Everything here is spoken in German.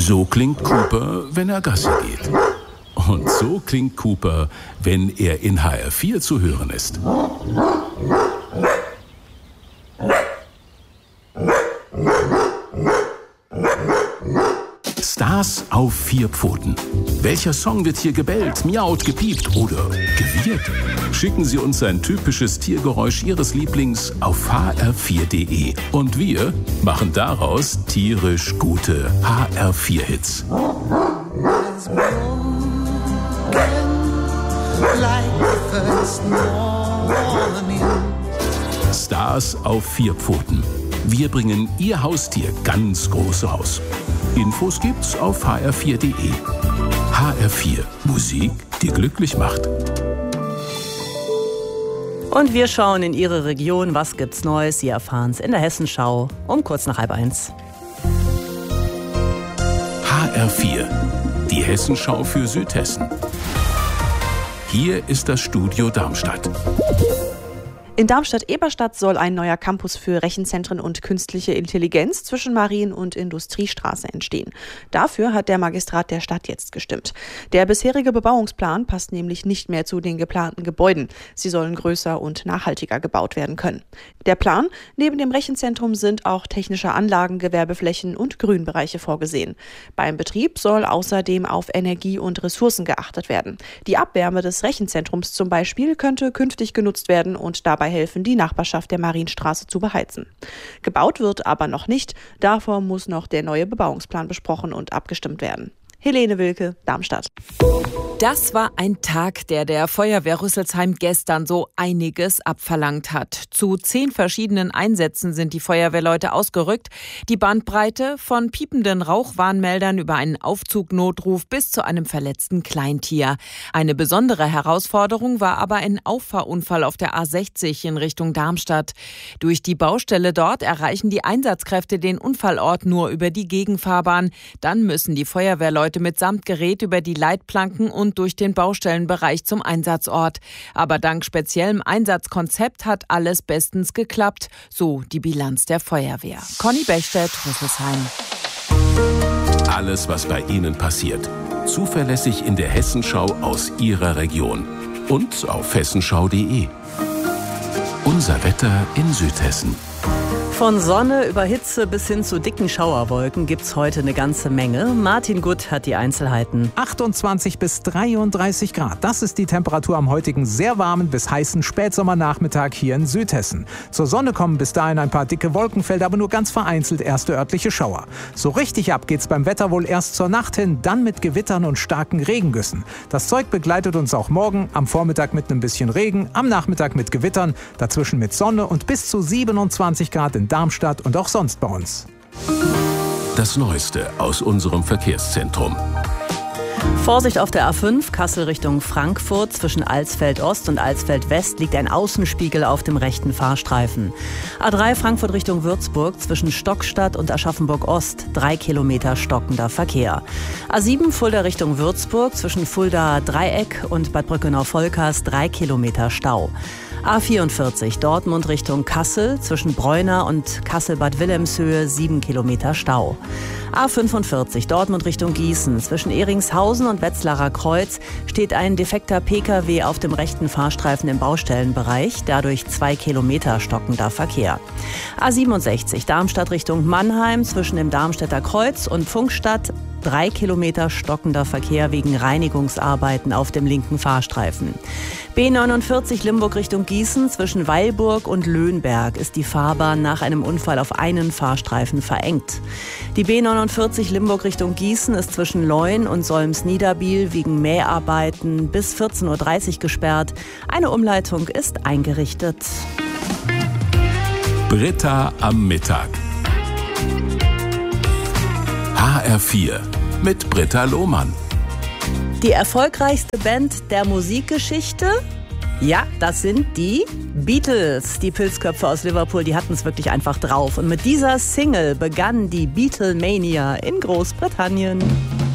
So klingt Cooper, wenn er Gassi geht. Und so klingt Cooper, wenn er in HR4 zu hören ist. Stars auf 4 Pfoten. Welcher Song wird hier gebellt, miaut, gepiept oder gewirrt? Schicken Sie uns ein typisches Tiergeräusch Ihres Lieblings auf hr4.de. Und wir machen daraus tierisch gute HR4-Hits. Stars auf 4 Pfoten. Wir bringen Ihr Haustier ganz groß raus. Infos gibt's auf hr4.de. HR4, Musik, die glücklich macht. Und wir schauen in Ihre Region. Was gibt's Neues? Sie erfahren's in der Hessenschau um kurz nach 12:30. HR4, die Hessenschau für Südhessen. Hier ist das Studio Darmstadt. In Darmstadt-Eberstadt soll ein neuer Campus für Rechenzentren und künstliche Intelligenz zwischen Marien- und Industriestraße entstehen. Dafür hat der Magistrat der Stadt jetzt gestimmt. Der bisherige Bebauungsplan passt nämlich nicht mehr zu den geplanten Gebäuden. Sie sollen größer und nachhaltiger gebaut werden können. Der Plan: Neben dem Rechenzentrum sind auch technische Anlagen, Gewerbeflächen und Grünbereiche vorgesehen. Beim Betrieb soll außerdem auf Energie und Ressourcen geachtet werden. Die Abwärme des Rechenzentrums zum Beispiel könnte künftig genutzt werden und dabei helfen, die Nachbarschaft der Marienstraße zu beheizen. Gebaut wird aber noch nicht. Davor muss noch der neue Bebauungsplan besprochen und abgestimmt werden. Helene Wilke, Darmstadt. Das war ein Tag, der Feuerwehr Rüsselsheim gestern so einiges abverlangt hat. Zu 10 verschiedenen Einsätzen sind die Feuerwehrleute ausgerückt. Die Bandbreite von piependen Rauchwarnmeldern über einen Aufzugnotruf bis zu einem verletzten Kleintier. Eine besondere Herausforderung war aber ein Auffahrunfall auf der A60 in Richtung Darmstadt. Durch die Baustelle dort erreichen die Einsatzkräfte den Unfallort nur über die Gegenfahrbahn. Dann müssen die Feuerwehrleute mitsamt Gerät über die Leitplanken und durch den Baustellenbereich zum Einsatzort. Aber dank speziellem Einsatzkonzept hat alles bestens geklappt, so die Bilanz der Feuerwehr. Conny Bechstedt, Rüsselsheim. Alles, was bei Ihnen passiert, zuverlässig in der Hessenschau aus Ihrer Region und auf hessenschau.de. Unser Wetter in Südhessen. Von Sonne über Hitze bis hin zu dicken Schauerwolken gibt's heute eine ganze Menge. Martin Gutt hat die Einzelheiten. 28 bis 33 Grad. Das ist die Temperatur am heutigen sehr warmen bis heißen Spätsommernachmittag hier in Südhessen. Zur Sonne kommen bis dahin ein paar dicke Wolkenfelder, aber nur ganz vereinzelt erste örtliche Schauer. So richtig ab geht's beim Wetter wohl erst zur Nacht hin, dann mit Gewittern und starken Regengüssen. Das Zeug begleitet uns auch morgen, am Vormittag mit ein bisschen Regen, am Nachmittag mit Gewittern, dazwischen mit Sonne und bis zu 27 Grad in Darmstadt und auch sonst bei uns. Das Neueste aus unserem Verkehrszentrum. Vorsicht auf der A5, Kassel Richtung Frankfurt. Zwischen Alsfeld Ost und Alsfeld West liegt ein Außenspiegel auf dem rechten Fahrstreifen. A3 Frankfurt Richtung Würzburg. Zwischen Stockstadt und Aschaffenburg Ost 3 Kilometer stockender Verkehr. A7 Fulda Richtung Würzburg. Zwischen Fulda Dreieck und Bad Brückenau-Volkers 3 Kilometer Stau. A44 Dortmund Richtung Kassel. Zwischen Breuna und Kassel-Bad Wilhelmshöhe 7 Kilometer Stau. A45 Dortmund Richtung Gießen. Zwischen Ehringshausen und Wetzlarer Kreuz steht ein defekter Pkw auf dem rechten Fahrstreifen im Baustellenbereich. Dadurch 2 Kilometer stockender Verkehr. A67 Darmstadt Richtung Mannheim. Zwischen dem Darmstädter Kreuz und Pfungstadt 3 Kilometer stockender Verkehr wegen Reinigungsarbeiten auf dem linken Fahrstreifen. B49 Limburg Richtung Gießen. Zwischen Weilburg und Löhnberg ist die Fahrbahn nach einem Unfall auf einen Fahrstreifen verengt. Die B49 Limburg Richtung Gießen ist zwischen Leun und Solms-Niederbiel wegen Mäharbeiten bis 14:30 Uhr gesperrt. Eine Umleitung ist eingerichtet. Britta am Mittag. HR4 mit Britta Lohmann. Die erfolgreichste Band der Musikgeschichte? Ja, das sind die Beatles. Die Pilzköpfe aus Liverpool, die hatten es wirklich einfach drauf. Und mit dieser Single begann die Beatlemania in Großbritannien.